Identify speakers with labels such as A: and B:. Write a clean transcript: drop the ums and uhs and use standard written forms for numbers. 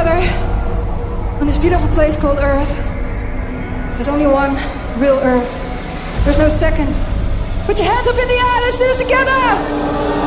A: together on this beautiful place called Earth. There's only one real Earth. There's no second. Put your hands up in the air, let's do this together!